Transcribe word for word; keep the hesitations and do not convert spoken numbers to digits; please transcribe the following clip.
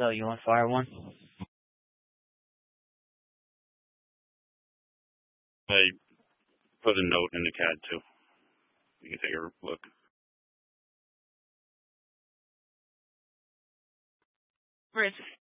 So you want to fire one? I put a note in the C A D too. You can take a look. Where is it?